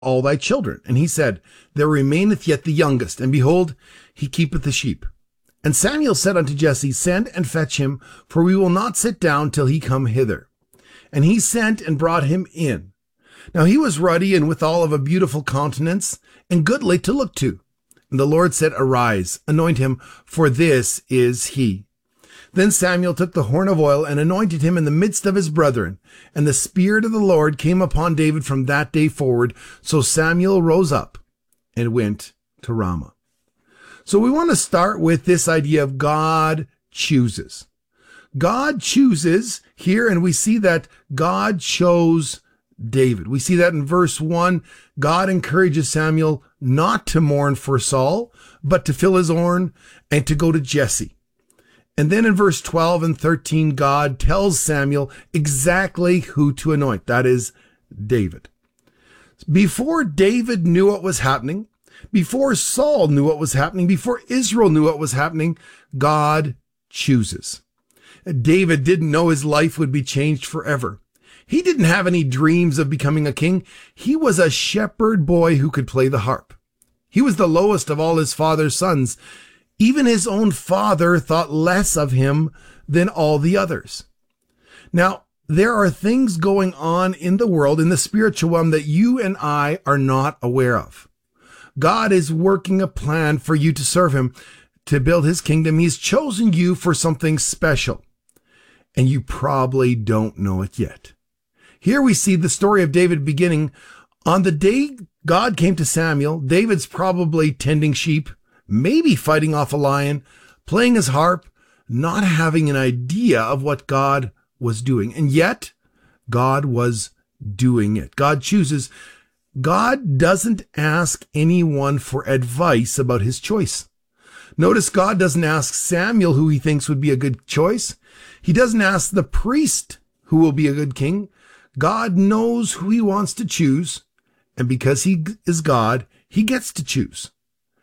all thy children? And he said, There remaineth yet the youngest, and behold, he keepeth the sheep. And Samuel said unto Jesse, Send and fetch him, for we will not sit down till he come hither. And he sent and brought him in. Now he was ruddy and withal of a beautiful countenance, and goodly to look to. And the Lord said, Arise, anoint him, for this is he. Then Samuel took the horn of oil and anointed him in the midst of his brethren. And the Spirit of the Lord came upon David from that day forward. So Samuel rose up and went to Ramah. So we want to start with this idea of God chooses. God chooses here, and we see that God chose David. We see that in verse 1. God encourages Samuel not to mourn for Saul, but to fill his horn and to go to Jesse. And then in verse 12 and 13, God tells Samuel exactly who to anoint. That is David. Before David knew what was happening, before Saul knew what was happening, before Israel knew what was happening, God chooses. David didn't know his life would be changed forever. He didn't have any dreams of becoming a king. He was a shepherd boy who could play the harp. He was the lowest of all his father's sons. Even his own father thought less of him than all the others. Now, there are things going on in the world, in the spiritual realm, that you and I are not aware of. God is working a plan for you to serve him, to build his kingdom. He's chosen you for something special, and you probably don't know it yet. Here we see the story of David beginning. On the day God came to Samuel, David's probably tending sheep, maybe fighting off a lion, playing his harp, not having an idea of what God was doing. And yet, God was doing it. God chooses. God doesn't ask anyone for advice about his choice. Notice God doesn't ask Samuel who he thinks would be a good choice. He doesn't ask the priest who will be a good king. God knows who he wants to choose, and because he is God, he gets to choose.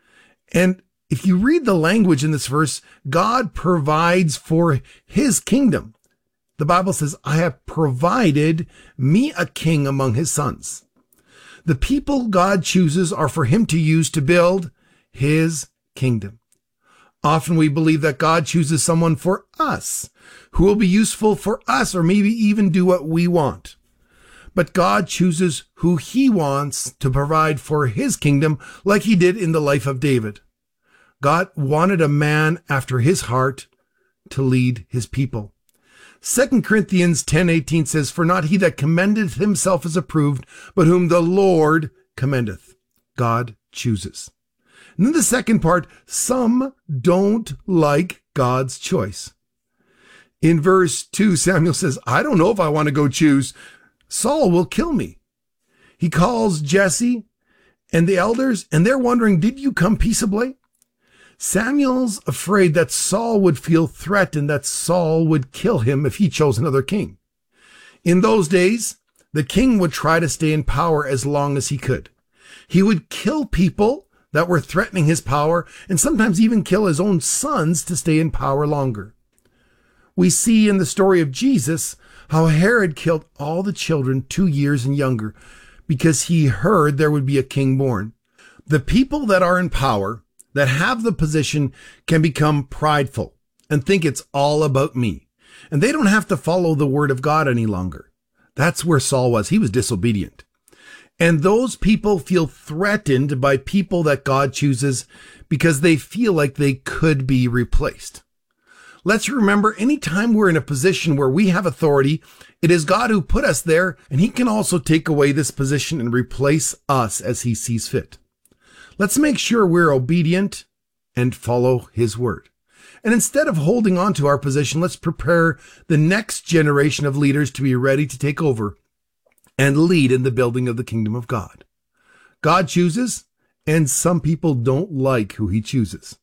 And if you read the language in this verse, God provides for his kingdom. The Bible says, I have provided me a king among his sons. The people God chooses are for him to use to build his kingdom. Often we believe that God chooses someone for us, who will be useful for us, or maybe even do what we want. But God chooses who he wants to provide for his kingdom, like he did in the life of David. God wanted a man after his heart to lead his people. 2 Corinthians 10:18 says, For not he that commendeth himself is approved, but whom the Lord commendeth. God chooses. And then the second part, some don't like God's choice. In verse 2, Samuel says, I don't know if I want to go choose. Saul will kill me. He calls Jesse and the elders, and they're wondering, did you come peaceably? Samuel's afraid that Saul would feel threatened, that Saul would kill him if he chose another king. In those days, the king would try to stay in power as long as he could. He would kill people that were threatening his power, and sometimes even kill his own sons to stay in power longer. We see in the story of Jesus how Herod killed all the children 2 years and younger because he heard there would be a king born. The people that are in power, that have the position, can become prideful and think it's all about me. And they don't have to follow the word of God any longer. That's where Saul was. He was disobedient. And those people feel threatened by people that God chooses because they feel like they could be replaced. Let's remember, anytime we're in a position where we have authority, it is God who put us there, and he can also take away this position and replace us as he sees fit. Let's make sure we're obedient and follow his word. And instead of holding on to our position, let's prepare the next generation of leaders to be ready to take over and lead in the building of the kingdom of God. God chooses, and some people don't like who he chooses.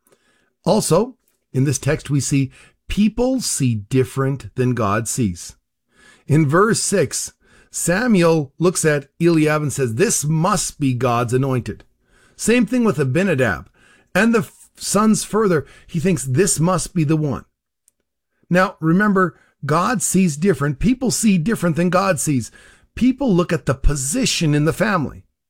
Also, in this text, we see people see different than God sees. In verse 6, Samuel looks at Eliab and says, this must be God's anointed. Same thing with Abinadab. And the sons further, he thinks this must be the one. Now, remember, God sees different. People see different than God sees. People look at the position in the family.